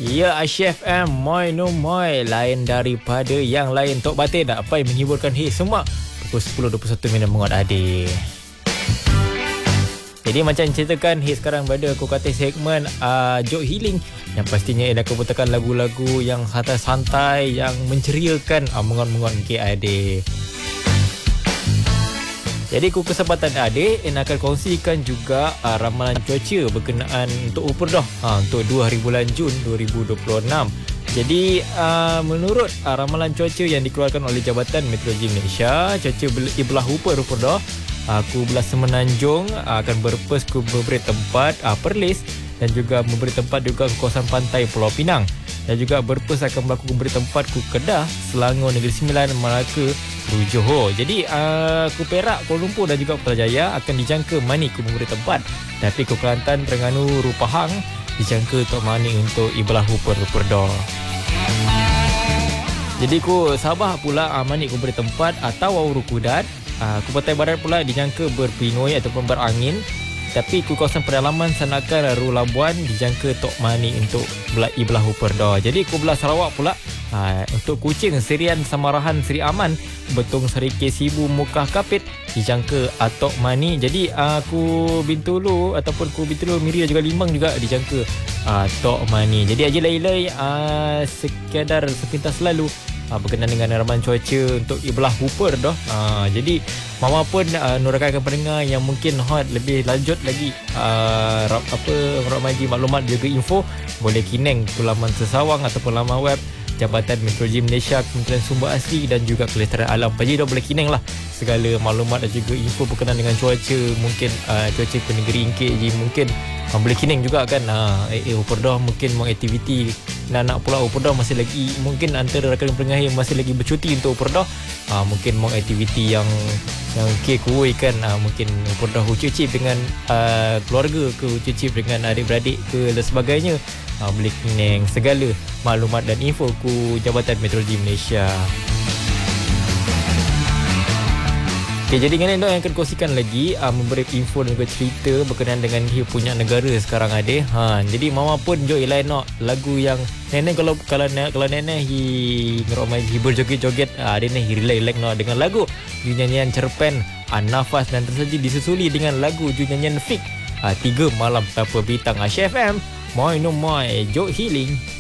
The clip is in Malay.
Ya, Chef M, moi no moi. Lain daripada yang lain. Tok Batin tak apa yang menghiburkan semua. Pukul 10.21 menguat adik. Jadi macam ceritakan, sekarang berada aku kata segmen Joke Healing, yang pastinya ia akan putarkan lagu-lagu yang santai-santai, yang menceriakan menguat-menguat adik. Jadi kesempatan adik yang akan kongsikan juga ramalan cuaca berkenaan untuk Uperdah untuk 2 hari bulan Jun 2026. Jadi menurut ramalan cuaca yang dikeluarkan oleh Jabatan Meteorologi Malaysia, cuaca Ibelah Uperdah belah Semenanjung akan berpus ke beberapa tempat Perlis, dan juga memberi tempat juga ke kawasan pantai Pulau Pinang, dan juga berpus akan berlaku memberi tempat ke Kedah, Selangor, Negeri Sembilan, Melaka, Johor. Jadi ku Perak, Kuala Lumpur dan juga Putrajaya akan dijangka manik ku memberi tempat. Tapi ku Kelantan, Terengganu, Rupahang dijangka untuk manik untuk Ibelah Uperdah. Jadi ku Sabah pula manik ku beri tempat atau Rukudan. Ku Pantai Barat pula dijangka berpinoi ataupun berangin. Tapi ku kawasan pedalaman Sanakan, Ru Labuan dijangka tok mani untuk Ibelah Uperdah. Jadi ku belah Sarawak pula untuk Kuching, Serian, Samarahan, Seri Aman, Betong, Serikis, Sibu, Mukah, Kapit dijangka atok mani. Jadi ku Bintulu ataupun ku Bintulu, Miri dan juga Limbang juga dijangka tok mani. Jadi aja lai-lai sekadar sepintas lalu berkenaan dengan ramalan cuaca untuk Ibelah Uperdah. Jadi mama pun nurakan pendengar yang mungkin lebih lanjut lagi maji maklumat juga info, boleh kineng ke laman sesawang ataupun laman web Jabatan Meteorologi Malaysia, Kementerian Sumber Asli dan juga Kelestarian Alam. Jadi dah boleh kineng lah segala maklumat dan juga info berkenaan dengan cuaca, mungkin cuaca penegeri Ingkit je mungkin boleh kineng juga kan. Uperdah mungkin mau aktiviti nak pula Uperdah masih lagi, mungkin antara rakan pendengar yang masih lagi bercuti untuk Uperdah, mungkin mau aktiviti yang kuih kan, mungkin Uperdah ucip dengan keluarga ke, ucip dengan adik-beradik ke dan sebagainya. Boleh kineng segala maklumat dan info ku Jabatan Meteorologi Malaysia. Okay, jadi dengan yang akan kongsikan lagi memberi info dan juga cerita berkenaan dengan punya negara sekarang ada. Jadi mama pun jok ilai nak lagu yang nenek kalau nenek ngeromai hibur joget-joget, dia ni relax nak dengan lagu nyanyian cerpen Nafas, dan terus saja disusuli dengan lagu nyanyian Fik 3 Malam Tanpa Bintang. Chef M, moi no moi, Joke Healing.